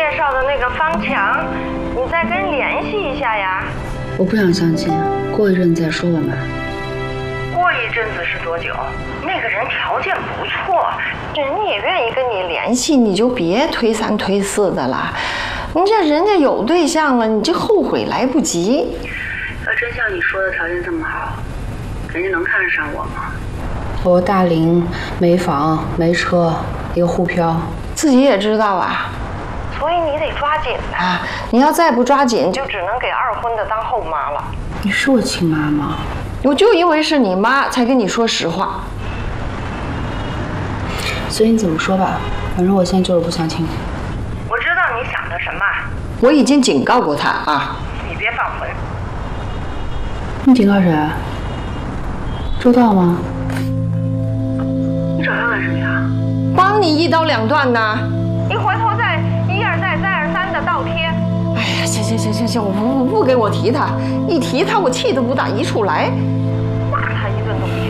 介绍的那个方强，你再跟人联系一下呀。 我不想相亲，过一阵再说吧，妈。 过一阵子是多久？那个人条件不错，人家也愿意跟你联系，你就别推三推四的了。人家有对象了，你这后悔来不及。 要真像你说的条件这么好，人家能看得上我吗？ 我大龄，没房没车，一个沪漂， 自己也知道啊，所以你得抓紧啊！你要再不抓紧，就只能给二婚的当后妈了。 你是我亲妈吗？ 我就因为是你妈，才跟你说实话。 随你怎么说吧，反正我现在就是不相亲。 我知道你想的什么，我已经警告过他啊，你别放魂。 你警告谁？周到吗？ 你找他干什么呀？ 帮你一刀两断呢。你回头再一而再再而三的倒贴。哎呀，行，我不给我提他，一提他我气得不打一处来，骂他一顿都不行。